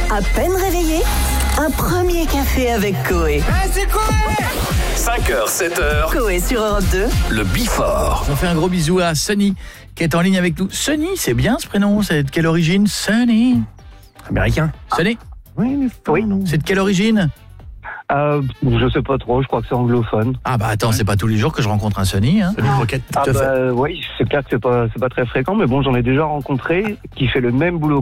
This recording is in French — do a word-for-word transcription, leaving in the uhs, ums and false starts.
À peine réveillé, un premier café avec Coé. Ah, c'est Coé! cinq heures, sept heures. Coé sur Europe deux. Le Before. On fait un gros bisou à Sunny qui est en ligne avec nous. Sunny, c'est bien ce prénom, c'est de quelle origine? Sunny. Américain. Sunny. Oui, oui. C'est de quelle origine? Euh, je sais pas trop, je crois que c'est anglophone. Ah bah attends, c'est pas tous les jours que je rencontre un Sunny, hein. Ah bah oui, c'est clair que c'est pas, c'est pas très fréquent, mais bon, j'en ai déjà rencontré qui fait le même boulot